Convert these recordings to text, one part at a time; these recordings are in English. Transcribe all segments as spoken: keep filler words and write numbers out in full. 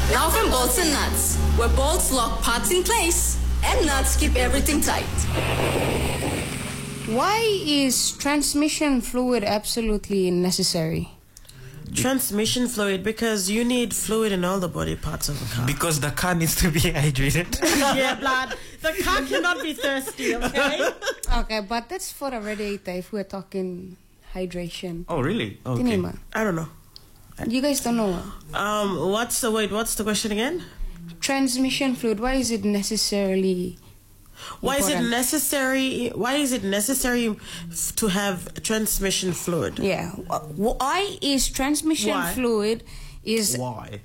Now from bolts and nuts, where bolts lock parts in place and nuts keep everything tight. Why is transmission fluid absolutely necessary? Transmission fluid, because you need fluid in all the body parts of the car. Because the car needs to be hydrated. Yeah, blood. The car cannot be thirsty, okay? Okay, but that's for the radiator if we're talking hydration. Oh, really? Okay. Tinima. I don't know. You guys don't know. Um, what's the wait? What's the question again? Transmission fluid. Why is it necessarily? Why is it important? necessary? Why is it necessary f- to have transmission fluid? Yeah. Why is transmission Why? fluid is Why?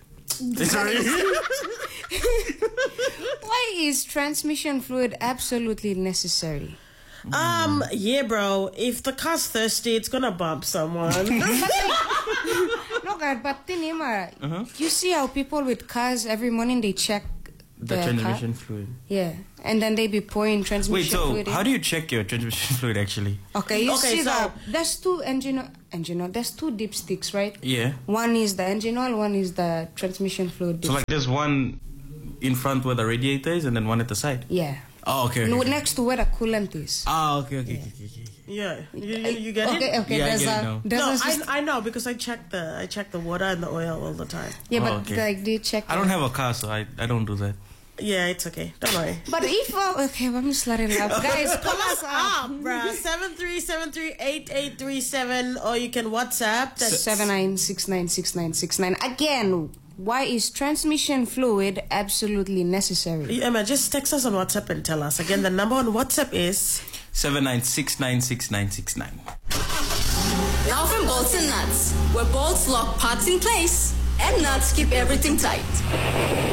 why is transmission fluid absolutely necessary? Um, yeah, bro. If the car's thirsty, it's gonna bump someone. No, God, but Tinima, uh-huh. You see how people with cars every morning they check The the transmission car? fluid. Yeah, and then they be pouring Wait, transmission so fluid in. how do you check your transmission fluid actually? Okay, you Okay, see so- that there's two engine oil, engine oil, there's two dipsticks, right? Yeah. One is the engine oil, one is the transmission fluid. So dipstick. like there's one in front where the radiator is and then one at the side. Yeah. Oh, okay. okay, No, okay. next to where the coolant is. Ah, okay, okay, okay, okay, okay. Yeah, you, you, you get okay, it? okay. Yeah, I there's get it a, now. there's No, a syst- I, I know because I check the I check the water and the oil all the time. yeah, Oh, but okay. like, do you check? I don't the- have a car, so I, I don't do that. Yeah, it's okay. Don't worry. But if uh, okay, I'm just letting it up, guys. Call us up. Ah, bruh. seven three seven three eight eight three seven, or you can WhatsApp. That's Seven nine six nine six nine six nine. Again, why is transmission fluid absolutely necessary? Emma, just text us on WhatsApp and tell us. Again, the number on WhatsApp is seven nine six nine six nine six nine. Now from bolts and nuts, where bolts lock parts in place and nuts keep everything tight.